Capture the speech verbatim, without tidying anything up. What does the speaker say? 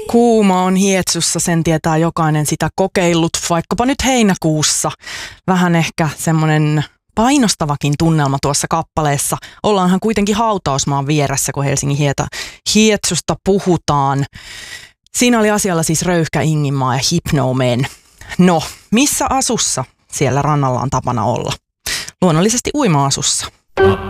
Kuuma on Hietsussa, sen tietää jokainen sitä kokeillut, vaikkapa nyt heinäkuussa. Vähän ehkä semmoinen painostavakin tunnelma tuossa kappaleessa. Ollaanhan kuitenkin hautausmaan vieressä, kun Helsingin Hieta, Hietsusta puhutaan. Siinä oli asialla siis Röyhkä Inginmaa ja Hypnomen. No, missä asussa siellä rannalla on tapana olla? Luonnollisesti uima-asussa.